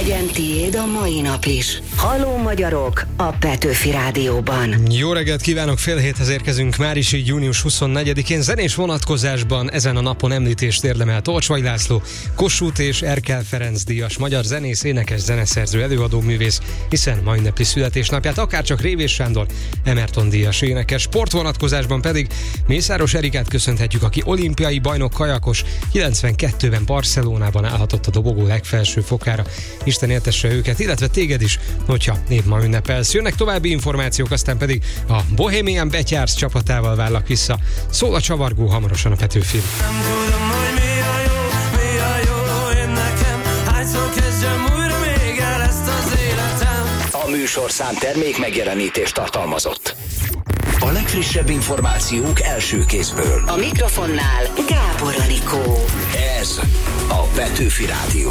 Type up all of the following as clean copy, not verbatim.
Legyen tiéd a mai nap is. Halló magyarok a Petőfi Rádióban. Jó reggelt kívánok, fél héthez érkezünk már is így június 24-én. Zenés vonatkozásban ezen a napon említést érdemel Tolcsvay László, Kossuth és Erkel Ferenc díjas magyar zenész, énekes, zeneszerző, előadó művész, hiszen ma ünnepli születésnapját, akárcsak Révés Sándor, Emerton díjas énekes. Sport vonatkozásban pedig Mészáros Erikát köszönhetjük, aki olimpiai bajnok kajakos, 92-ben Barcelonában állhatott a dobogó legfelső fokára. Isten éltesse őket, illetve téged is, hogyha épp ma ünnepelsz. Jönnek további információk, aztán pedig a Bohemian Betyársz csapatával várlak vissza. Szól a csavargó hamarosan a Petőfin. Nem tudom, hogy mi a jó, én nekem, hányszor kezdjem újra még el ezt az életem. A műsorszám termék megjelenítést tartalmazott. A legfrissebb információk első kézből. A mikrofonnál Gábor Anikó. Ez a Petőfi Rádió.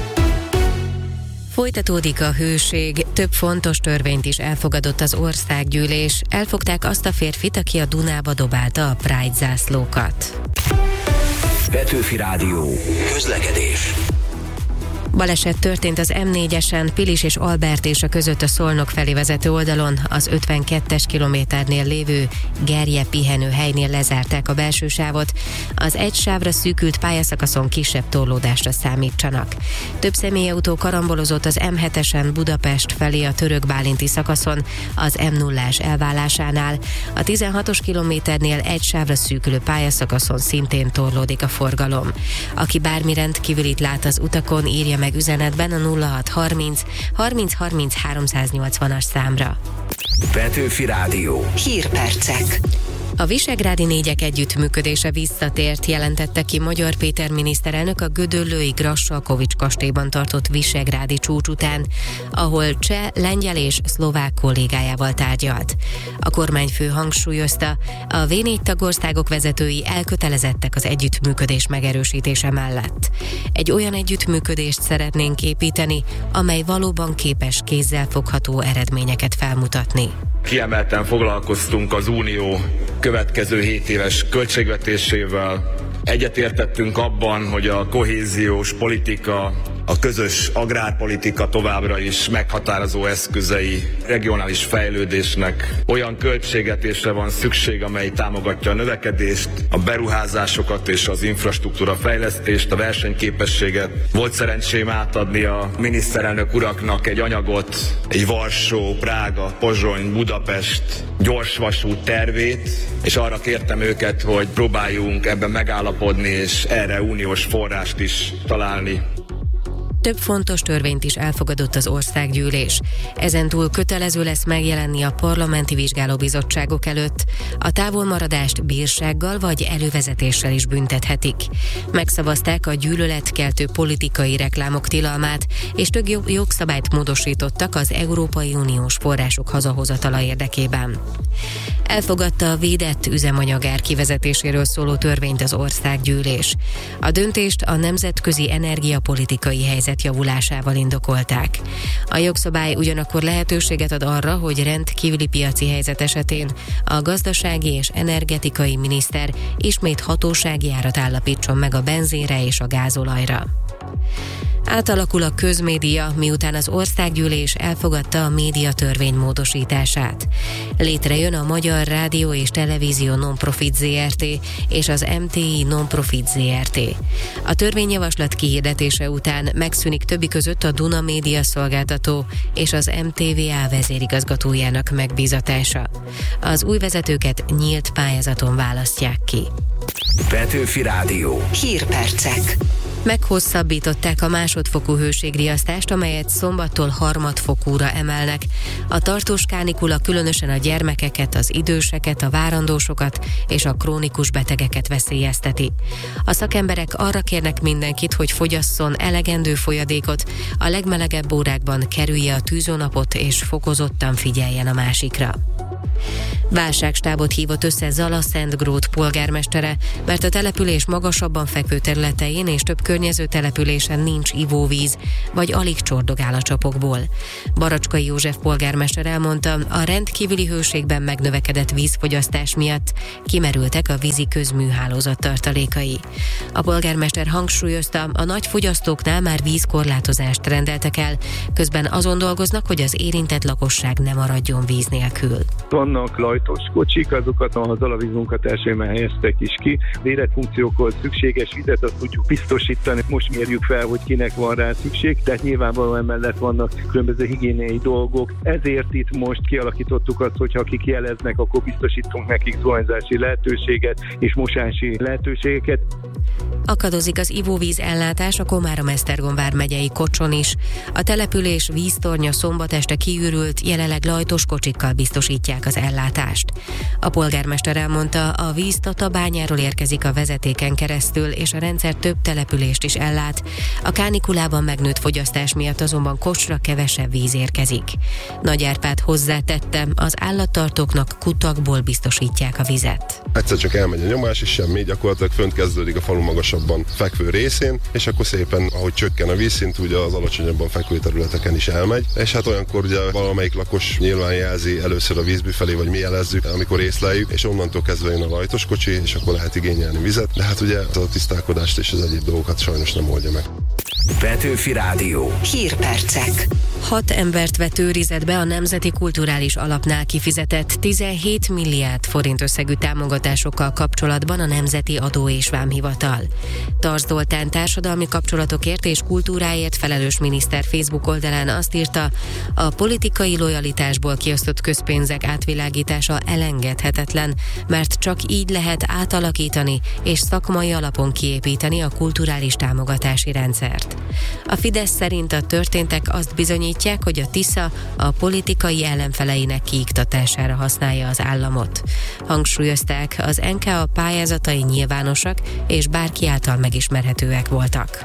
Folytatódik a hőség, több fontos törvényt is elfogadott az országgyűlés. Elfogták azt a férfit, aki a Dunába dobálta a Pride zászlókat. Petőfi Rádió. Közlekedés. Baleset történt az M4-esen, Pilis és Albert és a között a Szolnok felé vezető oldalon, az 52-es kilométernél lévő Gerje pihenőhelynél lezárták a belső sávot. Az egy sávra szűkült pályaszakaszon kisebb torlódásra számítsanak. Több személyautó karambolozott az M7-esen Budapest felé a Török-Bálinti szakaszon, az M0-ás elválásánál. A 16-os kilométernél egy sávra szűkülő pályaszakaszon szintén torlódik a forgalom. Aki bármi rendkívülit lát az utakon, írja meg üzenetben a 0630 30 30 380-as számra. Petőfi Rádió. Hírpercek. A visegrádi négyek együttműködése visszatért, jelentette ki Magyar Péter miniszterelnök a gödöllői Grassalkovich kastélyban tartott visegrádi csúcs után, ahol cseh, lengyel és szlovák kollégájával tárgyalt. A kormányfő hangsúlyozta, a V4 tagországok vezetői elkötelezettek az együttműködés megerősítése mellett. Egy olyan együttműködést szeretnénk építeni, amely valóban képes kézzelfogható eredményeket felmutatni. Kiemelten foglalkoztunk az Unió következő 7 éves költségvetésével. Egyetértettünk abban, hogy a kohéziós politika, a közös agrárpolitika továbbra is meghatározó eszközei regionális fejlődésnek. Olyan költségvetésre van szükség, amely támogatja a növekedést, a beruházásokat és az infrastruktúra fejlesztést, a versenyképességet. Volt szerencsém átadni a miniszterelnök uraknak egy anyagot, egy Varsó, Prága, Pozsony, Budapest gyorsvasút tervét, és arra kértem őket, hogy próbáljunk ebben megállapodni, és erre uniós forrást is találni. Több fontos törvényt is elfogadott az országgyűlés. Ezentúl kötelező lesz megjelenni a parlamenti vizsgálóbizottságok előtt. A távolmaradást bírsággal vagy elővezetéssel is büntethetik. Megszavazták a gyűlöletkeltő politikai reklámok tilalmát, és több jogszabályt módosítottak az Európai Uniós források hazahozatala érdekében. Elfogadta a védett üzemanyagár kivezetéséről szóló törvényt az országgyűlés. A döntést a nemzetközi energiapolitikai helyzet javulásával indokolták. A jogszabály ugyanakkor lehetőséget ad arra, hogy rendkívüli piaci helyzet esetén a gazdasági és energetikai miniszter ismét hatósági árat állapítson meg a benzinre és a gázolajra. Átalakul a közmédia, miután az országgyűlés elfogadta a médiatörvény módosítását. Létrejön a Magyar Rádió és Televízió Nonprofit Zrt. És az MTI Nonprofit Zrt. A törvényjavaslat kihirdetése után megszűnik többi között a Duna Média szolgáltató és az MTVA vezérigazgatójának megbízatása. Az új vezetőket nyílt pályázaton választják ki. Petőfi Rádió. Hírpercek. Meghosszabbították a másodfokú hőségriasztást, amelyet szombattól harmadfokúra emelnek. A tartós kánikula különösen a gyermekeket, az időseket, a várandósokat és a krónikus betegeket veszélyezteti. A szakemberek arra kérnek mindenkit, hogy fogyasszon elegendő folyadékot, a legmelegebb órákban kerülje a tűzónapot és fokozottan figyeljen a másikra. Válságstábot hívott össze Zala Szentgrót polgármestere, mert a település magasabban fekvő területein és több környező településen nincs ivóvíz, vagy alig csordogál a csapokból. Baracskai József polgármester elmondta, a rendkívüli hőségben megnövekedett vízfogyasztás miatt kimerültek a vízi közműhálózat tartalékai. A polgármester hangsúlyozta, a nagy fogyasztóknál már vízkorlátozást rendeltek el, közben azon dolgoznak, hogy az érintett lakosság ne maradjon víz nélkül. Vannak lajtos kocsik, azokat a Zalavíz munkatársai helyeztek is ki. Az életfunkciókhoz szükséges vizet azt tudjuk biztosítani. Most mérjük fel, hogy kinek van rá szükség, tehát nyilvánvalóan emellett vannak különböző higiéniai dolgok. Ezért itt most kialakítottuk azt, hogy akik jeleznek, akkor biztosítunk nekik zuhanyzási lehetőséget és mosási lehetőségeket. Akadozik az ivóvíz ellátás a Komárom-Esztergom vármegyei Kocson is. A település víztornya szombat este kiürült, jelenleg lajtos kocsikkal biztosítják az ellátást. A polgármester elmondta, a víz Tatabányáról érkezik a vezetéken keresztül, és a rendszer több települést is ellát. A kánikulában megnőtt fogyasztás miatt azonban Kocsra kevesebb víz érkezik. Nagy Árpád hozzátette, az állattartóknak kutakból biztosítják a vizet. Egyszer csak elmegy a nyomás, és semmi, gyakorlatilag fönt kezdődik a falu magasabban fekvő részén, és akkor szépen, ahogy csökken a vízszint, ugye az alacsonyabban fekvő területeken is elmegy, és hát olyankor ugye valamelyik lakos nyilván jelzi először a vízbüfelé, vagy mi jelezzük, amikor észleljük, és onnantól kezdve jön a lajtos kocsi, és akkor lehet igényelni vizet, de hát ugye a tisztálkodást és az egyéb dolgokat sajnos nem oldja meg. Petőfi Rádió. Hírpercek. 6 embert vett őrizetbe a Nemzeti Kulturális Alapnál kifizetett 17 milliárd forint összegű támogatásokkal kapcsolatban a Nemzeti Adó és Vámhivatal. Tarts Zoltán társadalmi kapcsolatokért és kultúráért felelős miniszter Facebook oldalán azt írta, a politikai lojalitásból kiosztott közpénzek átvilágítása elengedhetetlen, mert csak így lehet átalakítani és szakmai alapon kiépíteni a kulturális támogatási rendszert. A Fidesz szerint a történtek azt bizonyítják, hogy a Tisza a politikai ellenfeleinek kiiktatására használja az államot. Hangsúlyozták, az NKA pályázatai nyilvánosak és bárki által megismerhetőek voltak.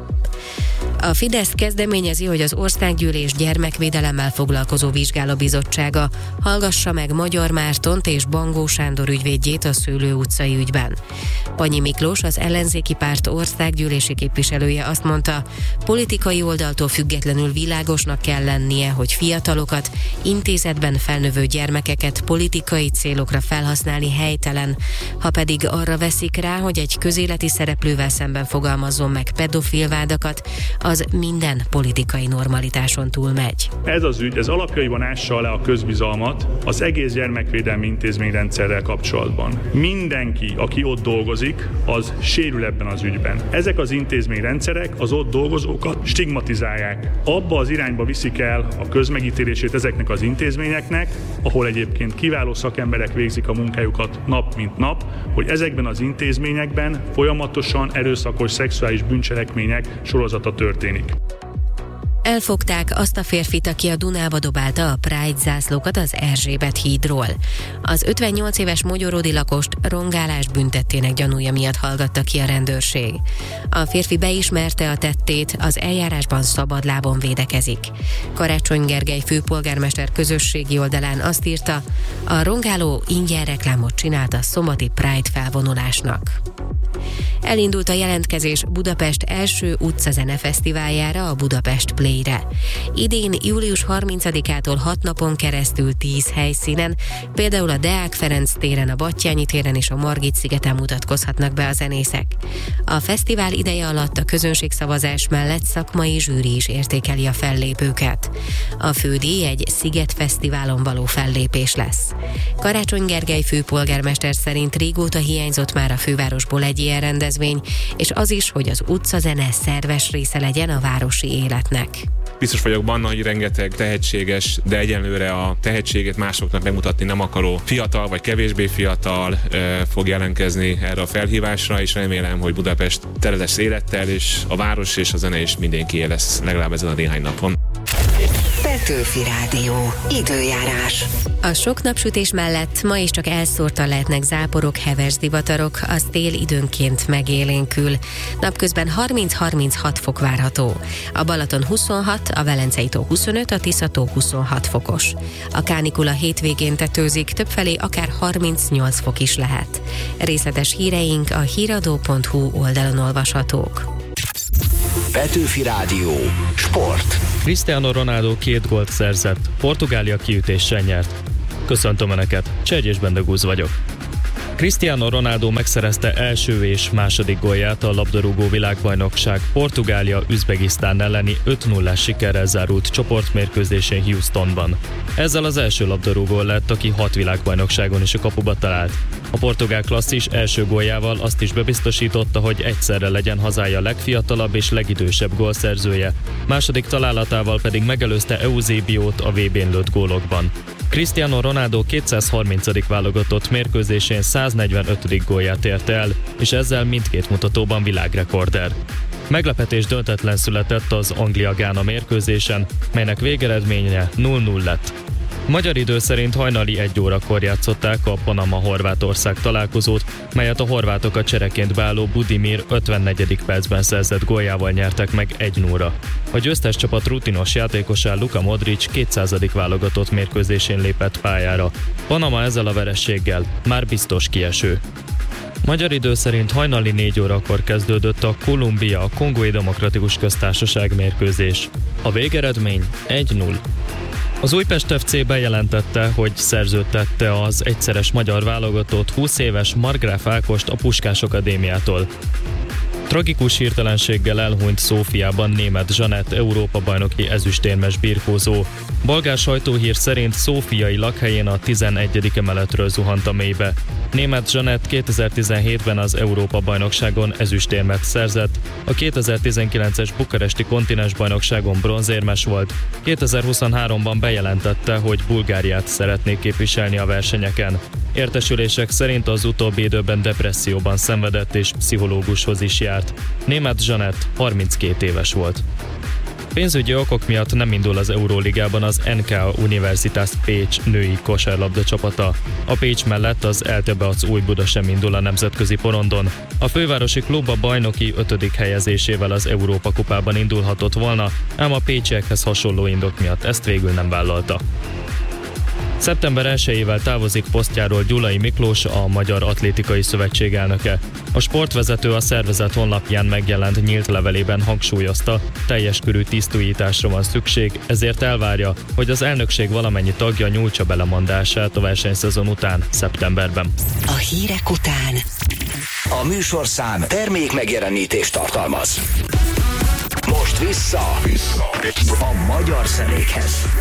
A Fidesz kezdeményezi, hogy az Országgyűlés gyermekvédelemmel foglalkozó vizsgálóbizottsága hallgassa meg Magyar Mártont és Bangó Sándor ügyvédjét a Szőlő utcai ügyben. Panyi Miklós, az ellenzéki párt országgyűlési képviselője azt mondta, politikai oldaltól függetlenül világosnak kell lennie, hogy fiatalokat, intézetben felnövő gyermekeket politikai célokra felhasználni helytelen, ha pedig arra veszik rá, hogy egy közéleti szereplővel szemben fogalmazzon meg pedofil vádakat, az minden politikai normalitáson túlmegy. Ez az ügy, ez alapjaiban ássa alá a közbizalmat az egész gyermekvédelmi intézményrendszerrel kapcsolatban. Mindenki, aki ott dolgozik, az sérül ebben az ügyben. Ezek az intézményrendszerek az ott dolgozókat stigmatizálják. Abba az irányba viszik el a közmegítélését ezeknek az intézményeknek, ahol egyébként kiváló szakemberek végzik a munkájukat nap mint nap, hogy ezekben az intézményekben folyamatosan erőszakos szexuális bűncselekmények sorozata történik. Elfogták azt a férfit, aki a Dunába dobálta a Pride zászlókat az Erzsébet hídról. Az 58 éves mogyorodi lakost rongálás büntettének gyanúja miatt hallgatta ki a rendőrség. A férfi beismerte a tettét, az eljárásban szabadlábon védekezik. Karácsony Gergely főpolgármester közösségi oldalán azt írta, a rongáló ingyen reklámot csinált a szombati Pride felvonulásnak. Elindult a jelentkezés Budapest első utcazene fesztiváljára, a Budapest Play-re. Idén július 30-ától 6 napon keresztül 10 helyszínen, például a Deák Ferenc téren, a Battyányi téren és a Margit-szigeten mutatkozhatnak be a zenészek. A fesztivál ideje alatt a közönségszavazás mellett szakmai zsűri is értékeli a fellépőket. A fődíj egy Sziget-fesztiválon való fellépés lesz. Karácsony Gergely főpolgármester szerint régóta hiányzott már a fővárosból egy ilyen rendezvény, és az is, hogy az utcazene szerves része legyen a városi életnek. Biztos vagyok benne, hogy rengeteg tehetséges, de egyenlőre a tehetségét másoknak megmutatni nem akaró fiatal vagy kevésbé fiatal fog jelentkezni erre a felhívásra, és remélem, hogy Budapest tele lesz élettel, és a város és a zene is mindenkié lesz legalább ezen a néhány napon. Petőfi Rádió. Időjárás. A sok napsütés mellett ma is csak elszórtan lehetnek záporok, heves zivatarok, az tél időnként megélénkül. Napközben 30-36 fok várható. A Balaton 26, a Velencei tó 25, a Tisza tó 26 fokos. A kánikula hétvégén tetőzik, többfelé akár 38 fok is lehet. Részletes híreink a híradó.hu oldalon olvashatók. Petőfi Rádió. Sport. Cristiano Ronaldo 2 gólt szerzett, Portugália kiütéssel nyert. Köszöntöm Önöket, Csergyés Bendegúz vagyok. Cristiano Ronaldo megszerezte első és második gólját a labdarúgó világbajnokság Portugália Üzbegisztán elleni 5-0-ás sikerrel zárult csoportmérkőzésén Houstonban. Ezzel az első labdarúgó lett, aki 6 világbajnokságon is a kapuba talált. A portugál klasszis első góljával azt is bebiztosította, hogy egyszerre legyen hazája legfiatalabb és legidősebb gólszerzője, második találatával pedig megelőzte Eusebio-t a VB-n lőtt gólokban. Cristiano Ronaldo 230. válogatott mérkőzésén 145. gólját érte el, és ezzel mindkét mutatóban világrekorder. Meglepetés döntetlen született az Anglia-Gána mérkőzésen, melynek végeredménye 0-0 lett. Magyar idő szerint hajnali 1 órakor játszották a Panama-Horvátország találkozót, melyet a horvátok a csereként beálló Budimir 54. percben szerzett góljával nyertek meg 1-0-ra. A győztes csapat rutinos játékosá Luka Modric 200. válogatott mérkőzésén lépett pályára. Panama ezzel a vereséggel már biztos kieső. Magyar idő szerint hajnali 4 órakor kezdődött a Kolumbia Kongói Demokratikus Köztársaság mérkőzés. A végeredmény 1-0. Az Újpest FC bejelentette, hogy szerződtette az egyszeres magyar válogatott 20 éves Markgraf Ákost a Puskás Akadémiától. Tragikus hirtelenséggel elhunyt Szófiában Németh Zsanett Európa-bajnoki ezüstérmes birkózó. Bolgár sajtóhír szerint szófiai lakhelyén a 11. emeletről zuhant a mélybe. Németh Zsanett 2017-ben az Európa-bajnokságon ezüstérmet szerzett, a 2019-es bukaresti kontinensbajnokságon bronzérmes volt, 2023-ban bejelentette, hogy Bulgáriát szeretné képviselni a versenyeken. Értesülések szerint az utóbbi időben depresszióban szenvedett és pszichológushoz is járt. Németh Zsanett 32 éves volt. Pénzügyi okok miatt nem indul az Euróligában az NK Universitas Pécs női kosárlabda csapata. A Pécs mellett az Eltebeac Újbuda sem indul a nemzetközi porondon. A fővárosi klub a bajnoki 5. helyezésével az Európa kupában indulhatott volna, ám a pécsiekhez hasonló indok miatt ezt végül nem vállalta. Szeptember 1-ével távozik posztjáról Gyulai Miklós, a Magyar Atlétikai Szövetség elnöke. A sportvezető a szervezet honlapján megjelent nyílt levelében hangsúlyozta, teljes körű tisztújításra van szükség, ezért elvárja, hogy az elnökség valamennyi tagja nyújtsa be lemondását a versenyszezon után, szeptemberben. A hírek után. A műsorszám termék megjelenítést tartalmaz. Most vissza a magyar zenékhez.